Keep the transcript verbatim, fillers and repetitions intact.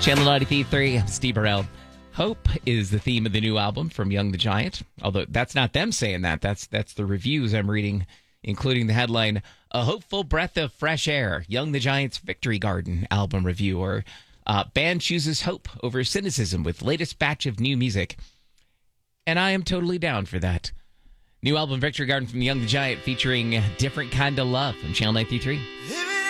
Channel ninety-three point three, I'm Steve Burrell. Hope is the theme of the new album from Young the Giant. Although that's not them saying that. That's that's the reviews I'm reading, including the headline, A Hopeful Breath of Fresh Air, Young the Giant's Victory Garden album review. Or uh, band chooses hope over cynicism with latest batch of new music. And I am totally down for that. New album Victory Garden from Young the Giant featuring Different Kind of Love from Channel ninety-three point three.